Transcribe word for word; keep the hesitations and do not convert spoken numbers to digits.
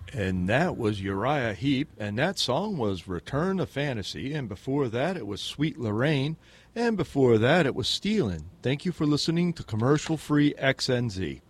And that was Uriah Heep, and that song was Return of Fantasy, and before that it was Sweet Lorraine, and before that it was Stealin'. Thank you for listening to Commercial Free X N Z.